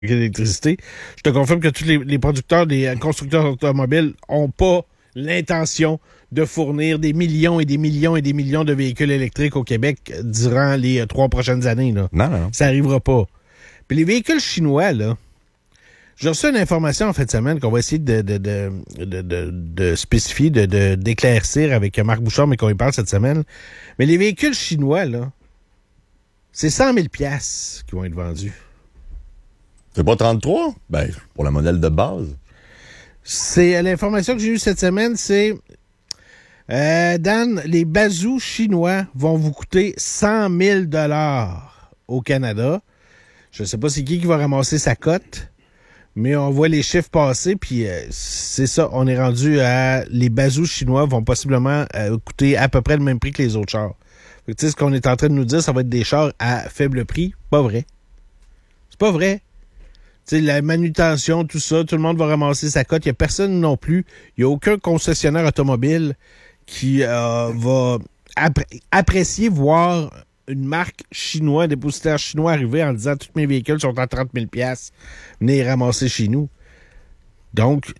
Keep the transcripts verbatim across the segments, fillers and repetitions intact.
l'électricité. Je te confirme que tous les, les producteurs, les constructeurs automobiles ont pas l'intention de fournir des millions et des millions et des millions de véhicules électriques au Québec durant les euh, trois prochaines années. Là. Non, non, non. Ça n'arrivera pas. Puis les véhicules chinois, là, j'ai reçu une information en fin de semaine qu'on va essayer de, de, de, de, de, de spécifier, de, de, d'éclaircir avec Marc Bouchard, mais qu'on y parle cette semaine. Mais les véhicules chinois, là, c'est cent mille piastres qui vont être vendus. C'est pas trente-trois? Ben, pour le modèle de base. C'est l'information que j'ai eue cette semaine, c'est euh, Dan, les bazous chinois vont vous coûter cent mille dollars au Canada. Je ne sais pas c'est qui qui va ramasser sa cote, mais on voit les chiffres passer, puis euh, c'est ça, on est rendu à... Les bazous chinois vont possiblement euh, coûter à peu près le même prix que les autres chars. Fait que, tu sais, ce qu'on est en train de nous dire, ça va être des chars à faible prix. Pas vrai. C'est pas vrai. Tu sais, la manutention, tout ça, tout le monde va ramasser sa cote. Il n'y a personne non plus. Il n'y a aucun concessionnaire automobile qui euh, va appré- apprécier voir une marque chinoise, un dépositaire chinois arriver en disant « Tous mes véhicules sont à trente mille piastres. Venez les ramasser chez nous. » Donc,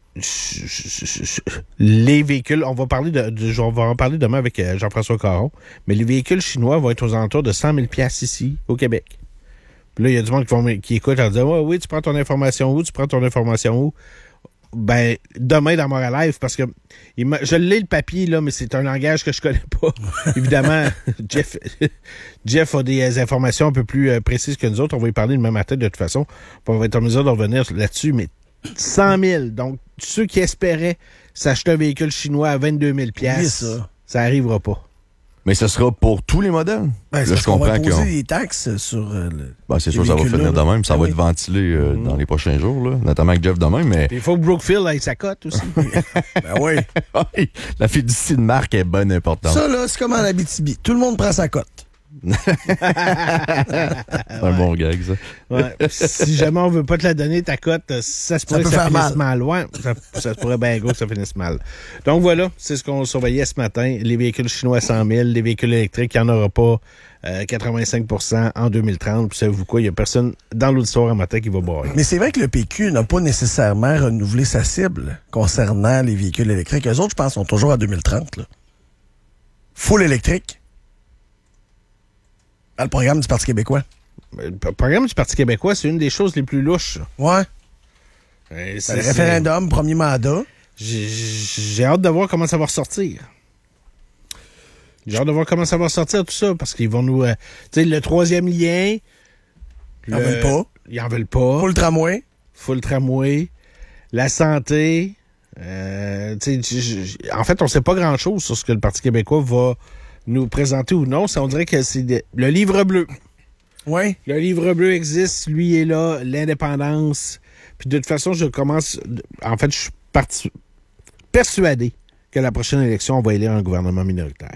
les véhicules, on va parler de, de on va en parler demain avec Jean-François Caron, mais les véhicules chinois vont être aux alentours de cent mille piastres ici, au Québec. Puis là, il y a du monde qui, vont, qui écoute en disant ouais, « Oui, tu prends ton information où? Tu prends ton information où? » Ben, demain dans Montréal Live, parce que il je l'ai le papier, là, mais c'est un langage que je connais pas. Évidemment, Jeff, Jeff a des informations un peu plus euh, précises que nous autres. On va y parler demain matin de toute façon. On va être en mesure de revenir là-dessus, mais cent mille. Donc, ceux qui espéraient s'acheter un véhicule chinois à vingt-deux mille piastres, oui, ça. ça arrivera pas. Mais ce sera pour tous les modèles. Ben, là, je comprends qu'on va poser qu'on... des taxes sur euh, le... Ben, c'est sûr, ça va finir de même. Ça ben va oui. être ventilé euh, mmh. dans les prochains jours, là, notamment avec Jeff demain. Mais il faut que Brookfield ait sa cote aussi. Ben oui. La fiducie de marque est bonne importante. Ça, là, c'est comme en Abitibi. Tout le monde prend sa cote. C'est un ouais. bon gag, ça. Ouais. Si jamais on veut pas te la donner, ta cote, ça se pourrait ça que ça finisse mal. mal. Ouais, ça, ça se pourrait bien gros que ça finisse mal. Donc voilà, c'est ce qu'on surveillait ce matin. Les véhicules chinois à cent mille, les véhicules électriques, il n'y en aura pas euh, quatre-vingt-cinq pour cent en deux mille trente. Puis savez-vous quoi, il n'y a personne dans l'auditoire un matin qui va boire. Mais c'est vrai que le P Q n'a pas nécessairement renouvelé sa cible concernant les véhicules électriques. Eux autres, je pense, sont toujours à deux mille trente. Là. Full électrique. Le programme du Parti québécois. Le programme du Parti québécois, c'est une des choses les plus louches. Ouais. C'est, c'est le référendum, premier mandat. J'ai, j'ai hâte de voir comment ça va ressortir. J'ai hâte de voir comment ça va ressortir, tout ça, parce qu'ils vont nous... Euh, tu sais, le troisième lien... Ils n'en veulent pas. Ils en veulent pas. Full tramway. Full tramway. La santé. Euh, tu sais, en fait, on ne sait pas grand-chose sur ce que le Parti québécois va... nous présenter ou non, ça on dirait que c'est de, le livre bleu. Oui. Le livre bleu existe, lui est là, l'indépendance. Puis de toute façon, je commence... En fait, je suis parti, persuadé que la prochaine élection, on va élire un gouvernement minoritaire.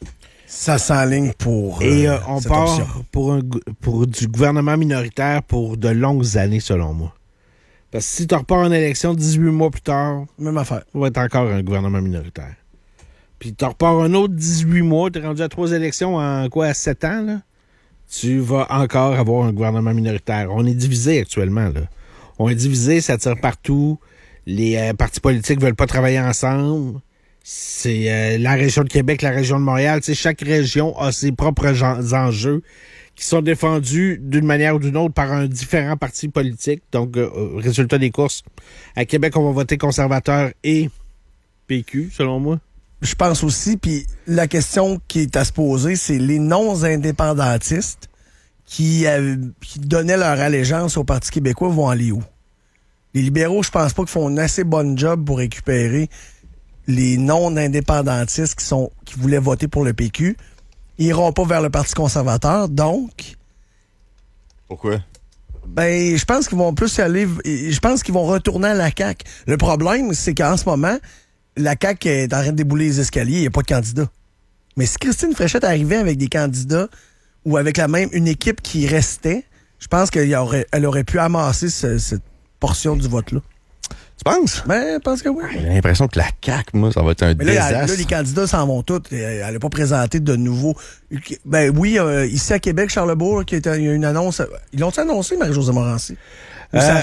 Ça s'enligne pour Et euh, euh, on cette part option. pour, un, pour du gouvernement minoritaire pour de longues années, selon moi. Parce que si tu repars en élection dix-huit mois plus tard... Même affaire. On va être encore un gouvernement minoritaire. Puis tu repars un autre dix-huit mois, tu es rendu à trois élections en quoi, à sept ans, là? Tu vas encore avoir un gouvernement minoritaire. On est divisé actuellement, là. On est divisé, ça tire partout. Les euh, partis politiques veulent pas travailler ensemble. C'est euh, la région de Québec, la région de Montréal. Tu sais, chaque région a ses propres gen- enjeux qui sont défendus d'une manière ou d'une autre par un différent parti politique. Donc, euh, résultat des courses, à Québec, on va voter conservateur et P Q, selon moi. Je pense aussi, puis la question qui est à se poser, c'est les non-indépendantistes qui, euh, qui donnaient leur allégeance au Parti québécois vont aller où? Les libéraux, je pense pas qu'ils font un assez bon job pour récupérer les non-indépendantistes qui sont qui voulaient voter pour le P Q. Ils iront pas vers le Parti conservateur, donc... Pourquoi? Ben, je pense qu'ils vont plus aller... Je pense qu'ils vont retourner à la C A Q. Le problème, c'est qu'en ce moment... La C A Q est en train de débouler les escaliers, il n'y a pas de candidat. Mais si Christine Fréchette arrivait avec des candidats ou avec la même une équipe qui restait, je pense qu'elle aurait, elle aurait pu amasser ce, cette portion du vote-là. Tu penses? Ben, je pense que oui. J'ai l'impression que la C A Q, moi, ça va être un Mais là, désastre. Là, les candidats s'en vont tous. Elle n'a pas présenté de nouveaux... Ben oui, euh, ici à Québec, Charlebourg, qui était, il y a une annonce... Ils l'ont-tu annoncé, Marie-Josée Morancy? Ou ça